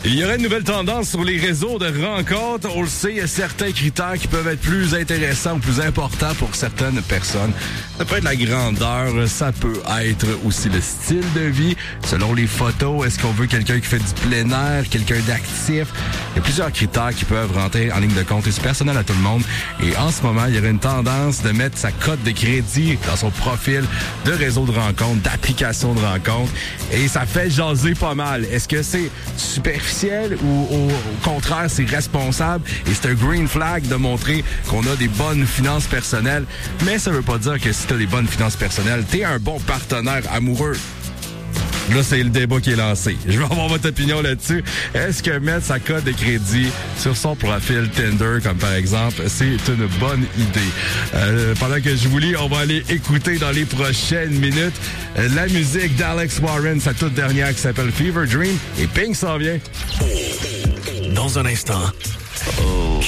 Il y aurait une nouvelle tendance sur les réseaux de rencontres. On le sait, il y a certains critères qui peuvent être plus intéressants ou plus importants pour certaines personnes. Ça peut être la grandeur, ça peut être aussi le style de vie. Selon les photos, est-ce qu'on veut quelqu'un qui fait du plein air, quelqu'un d'actif? Il y a plusieurs critères qui peuvent rentrer en ligne de compte et c'est personnel à tout le monde. Et en ce moment, il y aurait une tendance de mettre sa cote de crédit dans son profil de réseau de rencontres, d'application de rencontres. Et ça fait jaser pas mal. Est-ce que c'est superficiel ou au contraire, c'est responsable? Et c'est un green flag de montrer qu'on a des bonnes finances personnelles. Mais ça veut pas dire que si t'as des bonnes finances personnelles, t'es un bon partenaire amoureux. Là, c'est le débat qui est lancé. Je veux avoir votre opinion là-dessus. Est-ce que mettre sa cote de crédit sur son profil Tinder, comme par exemple, c'est une bonne idée? Pendant que je vous lis, on va aller écouter dans les prochaines minutes la musique d'Alex Warren, sa toute dernière qui s'appelle Fever Dream. Et Pink s'en vient. Dans un instant.